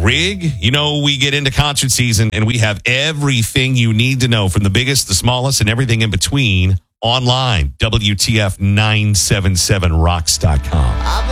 Rig. You know, we get into concert season and we have everything you need to know from the biggest, the smallest, and everything in between online. WTF977rocks.com.